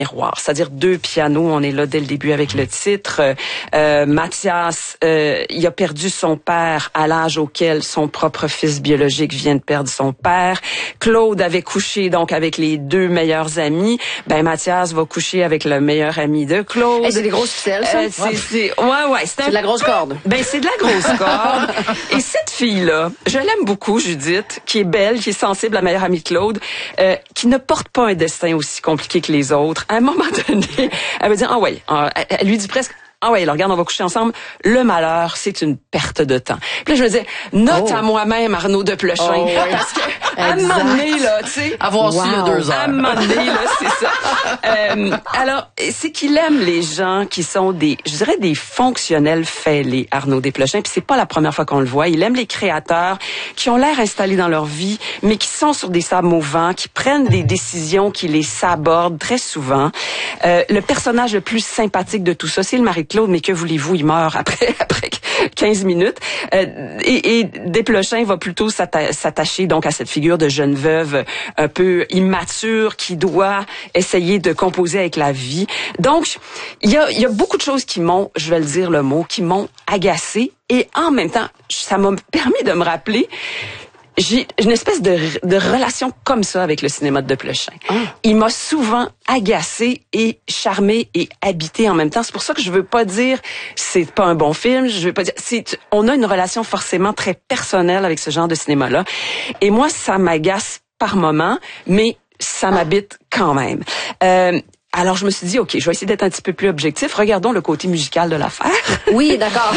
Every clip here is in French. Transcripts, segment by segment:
miroir, c'est-à-dire 2 pianos. On est là dès le début avec le titre. Mathias, il a perdu son père à l'âge auquel son propre fils biologique vient de perdre son père. Claude avait couché donc avec les 2 meilleurs amis. Ben Mathias va coucher avec le meilleur ami de Claude. Hey, c'est des grosses ficelles, ça. C'est de la grosse corde. Ben c'est de la grosse corde. Et cette fille-là, je l'aime beaucoup, Judith, qui est belle, qui est sensible, la meilleure amie de Claude, qui ne porte pas un destin aussi compliqué que les autres. À un moment donné, elle va dire, elle lui dit presque, alors regarde, on va coucher ensemble. Le malheur, c'est une perte de temps. Puis là, je me disais, note à moi-même, Arnaud de Plechin. Parce que, à un moment donné, là, tu sais. Avoir su il y a 2 heures. À un moment donné, là, c'est ça. Alors, c'est qu'il aime les gens qui sont des fonctionnels fêlés, Arnaud Desplechin. Puis c'est pas la première fois qu'on le voit. Il aime les créateurs qui ont l'air installés dans leur vie, mais qui sont sur des sables mouvants, qui prennent des décisions qui les sabordent très souvent. Le personnage le plus sympathique de tout ça, c'est le mari de Claude, mais que voulez-vous, il meurt après 15 minutes. Et Desplechin va plutôt s'attacher donc à cette figure de jeune veuve un peu immature qui doit essayer de composer avec la vie. Donc, il y a beaucoup de choses qui m'ont, je vais le dire le mot, qui m'ont agacée. Et en même temps, ça m'a permis de me rappeler j'ai une espèce de relation comme ça avec le cinéma de Desplechin. Il m'a souvent agacé et charmé et habité en même temps. C'est pour ça que je veux pas dire c'est pas un bon film. Je veux pas dire on a une relation forcément très personnelle avec ce genre de cinéma-là. Et moi, ça m'agace par moments, mais ça m'habite quand même. Alors, je me suis dit, OK, je vais essayer d'être un petit peu plus objectif. Regardons le côté musical de l'affaire. Oui, d'accord.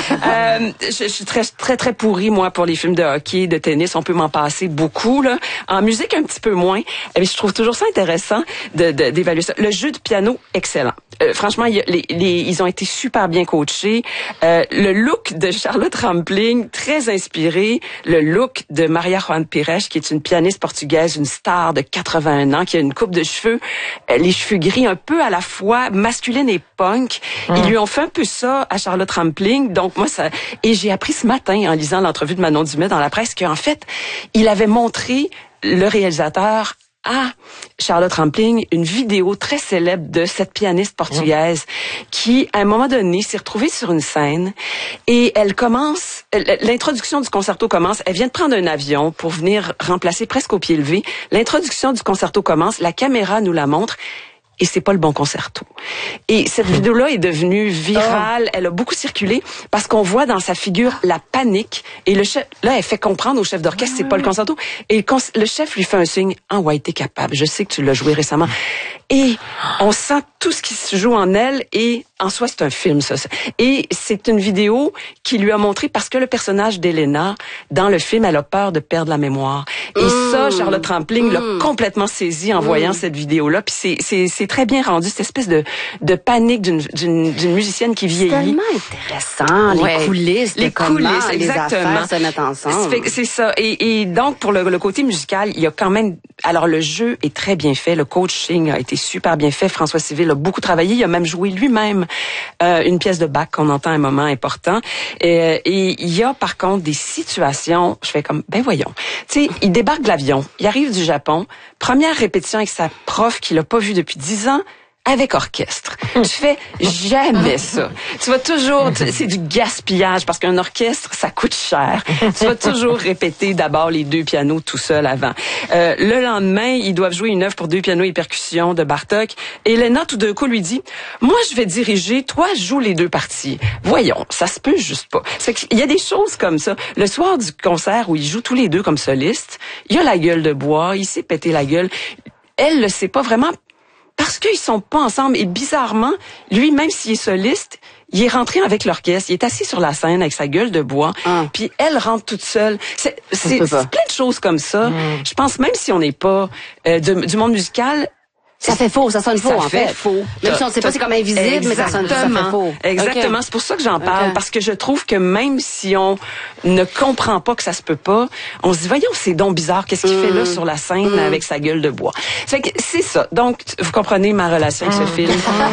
Je suis très pourrie, moi, pour les films de hockey, de tennis. On peut m'en passer beaucoup, là. En musique, un petit peu moins. Mais je trouve toujours ça intéressant d'évaluer ça. Le jeu de piano, excellent. Franchement, ils ont été super bien coachés. Le look de Charlotte Rampling, très inspiré. Le look de Maria João Pires, qui est une pianiste portugaise, une star de 81 ans, qui a une coupe de cheveux, les cheveux gris, un peu à la fois masculine et punk. Ils lui ont fait un peu ça à Charlotte Rampling. Donc moi, et j'ai appris ce matin en lisant l'entrevue de Manon Dumais dans la presse qu'en fait, il avait montré le réalisateur à Charlotte Rampling une vidéo très célèbre de cette pianiste portugaise qui, à un moment donné, s'est retrouvée sur une scène et elle commence, l'introduction du concerto commence, elle vient de prendre un avion pour venir remplacer presque au pied levé. L'introduction du concerto commence, la caméra nous la montre. Et c'est pas le bon concerto. Et cette vidéo-là est devenue virale. Elle a beaucoup circulé parce qu'on voit dans sa figure la panique. Et le chef, là, elle fait comprendre au chef d'orchestre c'est pas le concerto. Et le chef lui fait un signe. Ah ouais, t'es capable. Je sais que tu l'as joué récemment. Et on sent tout ce qui se joue en elle. Et en soi, c'est un film, ça. Et c'est une vidéo qui lui a montré parce que le personnage d'Elena, dans le film, elle a peur de perdre la mémoire. Et ça, Charlotte Rampling l'a complètement saisi en voyant cette vidéo-là. Puis c'est très bien rendu, cette espèce de panique d'une musicienne qui vieillit. C'est tellement intéressant, les coulisses, exactement. Les affaires se mettent ensemble. C'est ça. Et donc, pour le côté musical, il y a quand même... Alors, le jeu est très bien fait. Le coaching a été super bien fait. François Civil a beaucoup travaillé. Il a même joué lui-même une pièce de Bach qu'on entend à un moment important. Et il y a, par contre, des situations... Je fais comme, ben voyons. Tu sais, il débarque de l'avion. Il arrive du Japon. Première répétition avec sa prof qu'il a pas vue depuis 10 ans. Avec orchestre. Tu fais jamais ça. Tu vas toujours, c'est du gaspillage parce qu'un orchestre, ça coûte cher. Tu vas toujours répéter d'abord les 2 pianos tout seul avant. Le lendemain, ils doivent jouer une œuvre pour 2 pianos et percussions de Bartók. Et Elena, tout d'un coup, lui dit, moi, je vais diriger, toi, joue les 2 parties. Voyons, ça se peut juste pas. Il y a des choses comme ça. Le soir du concert où ils jouent tous les 2 comme solistes, il y a la gueule de bois, il s'est pété la gueule. Elle le sait pas vraiment. Parce qu'ils sont pas ensemble. Et bizarrement, lui, même s'il est soliste, il est rentré avec l'orchestre. Il est assis sur la scène avec sa gueule de bois. Puis elle rentre toute seule. C'est plein de choses comme ça. Je pense, même si on n'est pas du monde musical... Ça fait faux, ça sonne faux, en fait. Faux. Même si on ne sait pas, c'est comme invisible, mais ça fait faux. Exactement. C'est pour ça que j'en parle. Parce que je trouve que même si on ne comprend pas que ça se peut pas, on se dit, voyons, c'est donc bizarre. Qu'est-ce qu'il fait là sur la scène avec sa gueule de bois? C'est ça. Donc, vous comprenez ma relation avec ce film.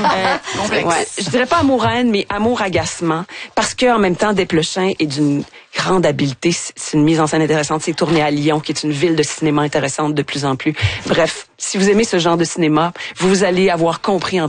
Je dirais pas amour-haine, mais amour-agacement. Parce que en même temps, Desplechin est d'une grande habileté. C'est une mise en scène intéressante. C'est tourné à Lyon, qui est une ville de cinéma intéressante de plus en plus. Bref, si vous aimez ce genre de cinéma, vous allez avoir compris en